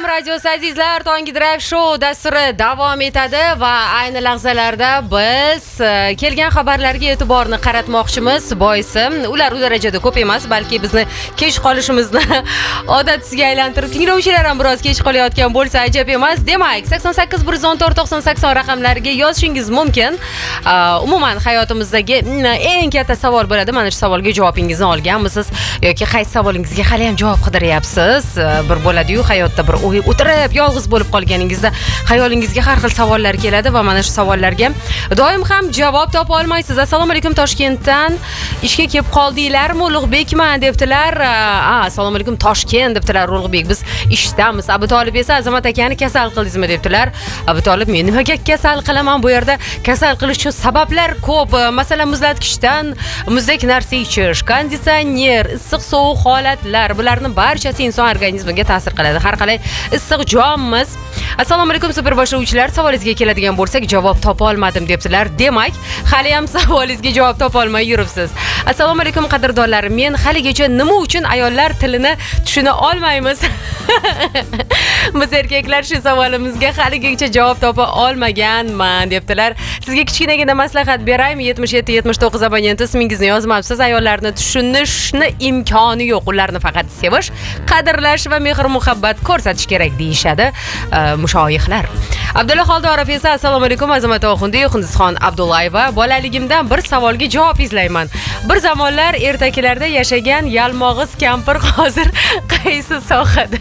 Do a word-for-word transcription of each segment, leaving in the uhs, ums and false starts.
radiosi azizlar, Tongi Drive Show dasturi davom etadi va ayni lahzalarda biz kelgan xabarlarga e'tiborni qaratmoqchimiz. Boisi, ular u darajada ko'p emas, balki bizni kech qolishimizni odatga aylantirib, tinglovchilar ham biroz kech qolayotgan bo'lsa ajab emas. Demak, sakson sakkiz bir yuz o'n to'rt to'qson sakson raqamlariga yozishingiz mumkin. Umuman hayotimizdagi eng katta savol bo'ladi. Mana shu savolga javobingizni olganmisiz yoki qaysi savolingizga hali ham javob qidiryapsiz? Bir bo'ladi-yu hayotda bir o'y o'tirib yolg'iz bo'lib qolganingizda xayolingizga har xil savollar keladi va mana shu savollarga doim ham javob topa olmaysiz. Assalomu alaykum, Toshkentdan ishga kelib qoldinglarmi? Ulug'bekman debdilar. A, assalomu alaykum Toshkent debdilar Ulug'bek. Biz ishdamiz. Abu Tolib esa Azamat akani kasal qildingizmi debdilar. Abu Tolib, men nimaga kasal qilaman? Bu yerda kasal qilish uchun sabablar ko'p. Masalan, muzlatgichdan muzdek narsa ichish, konditsioner, issiq sovuq holatlar, bularning barchasi inson organizmiga ta'sir qiladi. Har qalay issiq jonmiz. Assalomu alaykum super boshlovchilar, savolingizga keladigan bo'lsak, javob topa olmadim debdilar. Demak, hali ham savolingizga javob topa olmay yuribsiz. Assalomu alaykum qadrdonlarim, men haligacha nima uchun ayollar tilini tushuna olmaymiz? Biz erkaklar shu savolimizga haligacha javob topa olmaganman debdilar. Sizga kichkinagina maslahat beraymi? yetmish yetti yetmish to'qqiz abonent ismingizni yozmabsiz. Ayollarni tushunishni imkoni yo'q. Ularni faqat sevish, qadrlash va mehr muhabbat ko'rsatish kerak deyishadi mushoyihlar. Abdulla Xoldorov esa assalomu alaykum Azamat Oxundi, Hindiston Abdullayeva. Bolaligimdan bir savolga javob izlayman. Bir zamonlar ertaklarda yashagan yalmog'iz kampir hozir qaysi sohada?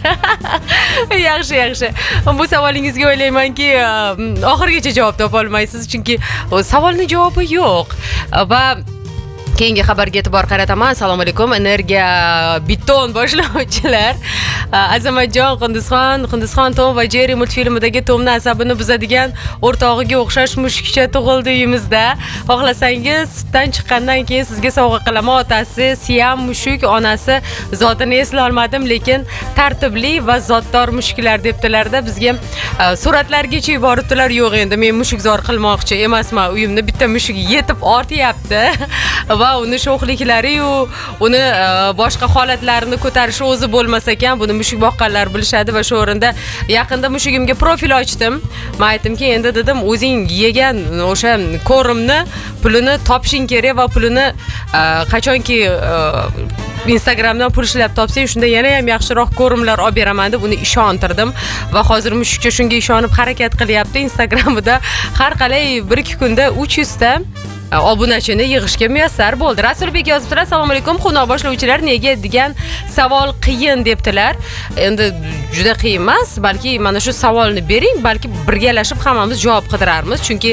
Yaxshi, yaxshi. Bu savolingizga o'ylaymanki, oxirigacha javob topa olmaysiz, chunki savolning javobi yo'q. Va keyingi xabarga e'tibor qarataman. Assalomu alaykum energiya beton boshlovchilar. Azamatjon Hindiston, Hindiston Tom va Jerry multfilmidagi Tomni asabini buzadigan o'rtog'iga o'xshash mushukcha tug'ildi uyimizda. Xohlasangiz sutdan chiqqandan keyin sizga sovg'a qilaman. Otasi Siam mushuk, onasi zotini eslay olmadim, lekin tartibli va zotdor mushuklar debdilarda. Bizga suratlargacha yuboribdilar. Yo'q, endi men mushukzor qilmoqchi emasman. Uyimda bitta mushuk yetib ortyapti. Va uni sho'xliklari-yu, uni boshqa holatlarini ko'tarishi o'zi bo'lmas ekan. Buni mushuk boqqanlar bilishadi va shu o'rinda yaqinda mushugimga profil ochdim. Men aytdimki, endi dedim, o'zing yegan o'sha ko'rimni pulini topishing kerak va pulini qachonki Instagramdan pul ishlab topsang, shunda yana ham yaxshiroq ko'rimlar olib beraman deb uni ishontirdim va hozir mushukcha shunga ishonib harakat qilyapti. Instagramida har qalay bir ikki kunda uch yuz ta obunachini yig'ishga muyassar bo'ldi. Rasulbek yozibdilar, assalomu alaykum xunob boshlovchilar, nega degan savol qiyin debdilar. Endi juda qiyin emas, balki mana shu savolni bering, balki birgalashib hammamiz javob qidirarmiz, chunki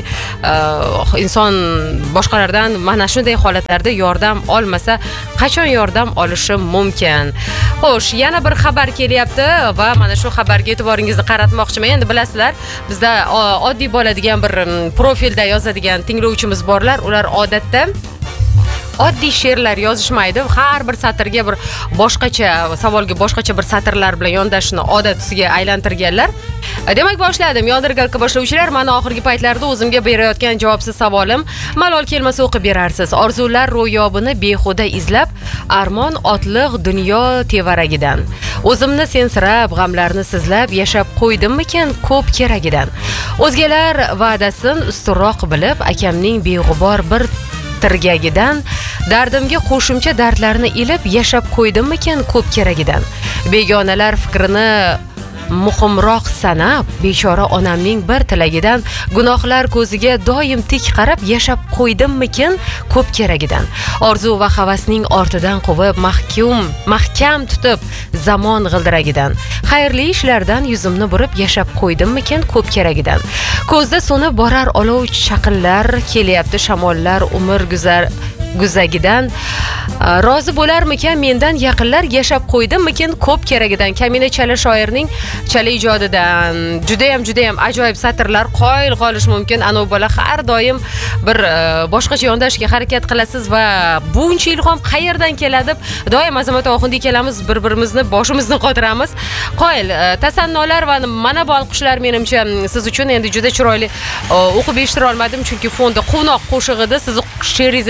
inson boshqalardan mana shunday holatlarda yordam olmasa qachon yordam olishi mumkin. Xo'sh, yana bir xabar kelyapti va mana shu xabarga e'tiboringizni qaratmoqchiman. Endi bilasizlar, bizda oddiy bo'ladigan bir profilda yozadigan tinglovchimiz borlar. Ular odatda oddiy she'rlar yozishmaydi. Har bir satrga bir boshqacha savolga boshqacha bir satrlar bilan yondashishni odatiga aylantirganlar. Demak, boshladim. Yondirgalka boshlovchilar, mana oxirgi paytlarda o'zimga berayotgan javobsiz savolim, malol kelmasa o'qib berarsiz. Orzular ro'yobini behuda izlab, armon otliq dunyo tevaragidan. O'zimni sensirab, g'amlarni sizlab yashab qo'ydimmikan ko'p keragidan. O'zgalar va'dasin ustunroq bilib, akamning beg'ubor bir tirgagidan, dardimga qo'shimcha dardlarni ilib yashab qo'ydimmikan ko'p keragidan. Begonalar fikrini muhimroq sanab, bechora onamning bir tilagidan, gunohlar ko'ziga doim tik qarab yashab qo'ydimmikin ko'p keragidan. Orzu va havasning ortidan quvib, mahkum, mahkam tutib zamon g'ildiragidan. Xayrli ishlardan yuzimni burib yashab qo'ydimmikin ko'p keragidan. Ko'zda so'nib borar olov chaqinlar, kelyapti shamollar umr guzar guzagidan. Rozi bo'larmikan mendan yaqinlar yashab qo'ydimmikin ko'p keragidan. Kamina chala shoirning chala ijodidan juda ham juda ham ajoyib satrlar qoyil qolish mumkin. Anov bola har doim bir boshqacha yondashishga harakat qilasiz va buncha ilhom qayerdan keladi? Doim Azamat Oxundi kelamiz, bir-birimizni boshimizni qotiramiz. Qoyil tasannolar va mana bu olqishlar menimcha siz uchun endi juda chiroyli o'qib eshittira olmadim, chunki fonda quvnoq qo'shig'ida, siz she'ringiz esa dard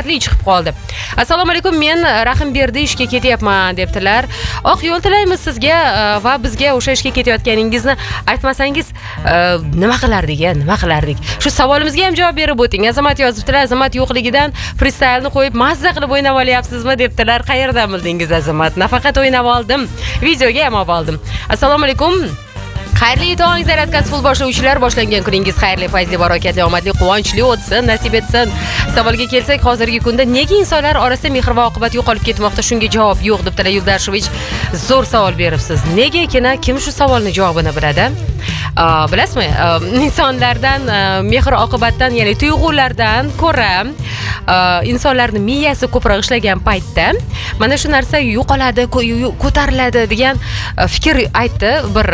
dahshatli chiqib qoldi. Assalomu alaykum, men Rahimberdi ishga ketyapman debdilar. Oq yo'l tilaymiz sizga va bizga o'sha ishga ketayotganingizni aytmasangiz nima qilardik, nima qilardik? Shu savolimizga ham javob berib o'ting. Azamat yozibdilar, Azamat yo'qligidan freestylni qo'yib mazza qilib o'ynab olyapsizmi debdilar. Qayerdan bildingiz Azamat? Nafaqat o'ynab oldim, videoga ham oldim. Assalomu alaykum. Xayrli tong, zaryadkasi full boshlovchilar, boshlangan kuningiz xayrli, fayzli, barakatli, omadli, quvonchli o'tsin, nasib etsin. Savolga kelsak, hozirgi kunda nega insonlar orasida mehr va oqibat yo'qolib ketmoqda? Shunga javob yo'q debdilar. Yuldashevich, zo'r savol beribsiz. Negakina kim shu savolni javobini biladi? Bilasizmi, insonlardan mehr oqibatdan, ya'ni tuyg'ulardan ko'ra insonlarning miyasi ko'proq ishlagan paytda mana shu narsa yo'qoladi, ko'tariladi degan fikr aytdi bir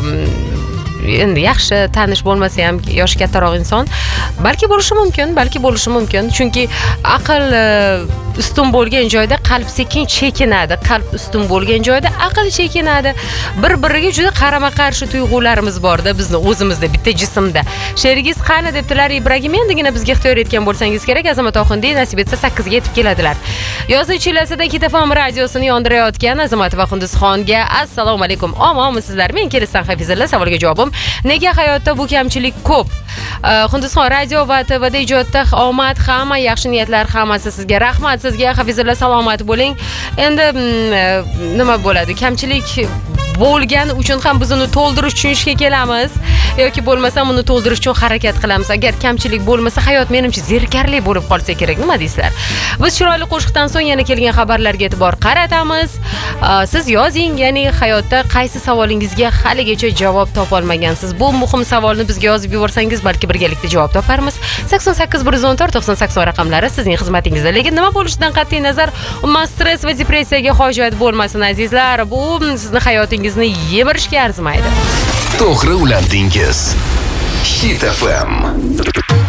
endi yaxshi tanish bo'lmasa ham yoshi kattaroq inson. Balki bo'lishi mumkin, balki bo'lishi mumkin. Chunki aql ustun bo'lgan joyda qalb sekin chekinadi, qalb ustun bo'lgan joyda aql chekinadi. Bir-biriga juda qarama-qarshi tuyg'ularimiz borda bizni o'zimizda, bitta jismda. Sherigingiz qani debdilar. Ibragim, endigina bizga ixtiyor etgan bo'lsangiz kerak. Azamat Oxundiy nasib etsa sakkiz ga yetib keladilar. Yozuv chilasida Kitafon radiosini yondirayotgan Azamat va Xunduzxonga assalomu alaykum. Omonmisizlar? Men Keliston Hafizullo. Savolga javobim: nega hayotda bu kamchilik ko'p? Xunduzxon radio va T Vda ijodda omad, hamma yaxshi niyatlar hammasi sizga. Rahmat sizga Hafizullo, salomat bo'ling. Endi nima bo'ladi? Kamchilik bo'lgani uchun ham biz uni to'ldirish uchun ishga kelamiz yoki bo'lmasa uni to'ldirish uchun harakat qilamiz. Agar kamchilik bo'lmasa, hayot menimcha zerikarli bo'lib qolsa kerak. Nima deysizlar? Biz chiroyli qo'shiqdan so'ng yana kelgan xabarlarga e'tibor qaratamiz. Siz yozing, ya'ni hayotda qaysi savolingizga haligacha javob topolmagansiz? Bu muhim savolni bizga yozib yuborsangiz, balki birgalikda javob toparmiz. sakson sakkiz bir yuz o'n to'rt to'qson sakson raqamlari sizning xizmatingizda. Lekin nima bo'lishidan qat'iy nazar, umuman stress va depressiyaga hojat bo'lmasin azizlar. Bu sizni hayotingizni yemirishga arzimaydi. To'g'ri ulandingiz. Hit F M.